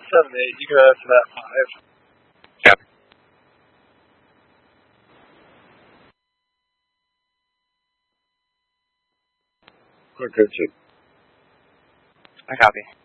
7-8. You go after that 5. Copy. Clear code 2. I copy.